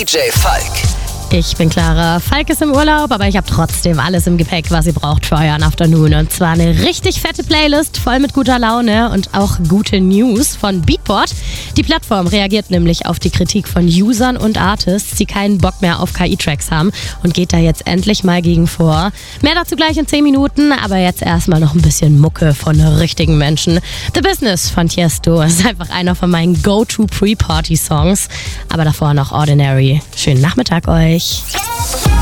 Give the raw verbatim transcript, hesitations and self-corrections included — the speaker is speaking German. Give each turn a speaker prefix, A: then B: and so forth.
A: D J Falk.
B: Ich bin Clara. Falk ist im Urlaub, aber ich habe trotzdem alles im Gepäck, was ihr braucht für euren Afternoon. Und zwar eine richtig fette Playlist voll mit guter Laune und auch gute News von Beatport. Die Plattform reagiert nämlich auf die Kritik von Usern und Artists, die keinen Bock mehr auf K I-Tracks haben und geht da jetzt endlich mal gegen vor. Mehr dazu gleich in zehn Minuten, aber jetzt erstmal noch ein bisschen Mucke von richtigen Menschen. The Business von Tiesto ist einfach einer von meinen Go-To-Pre-Party-Songs. Aber davor noch Ordinary. Schönen Nachmittag euch.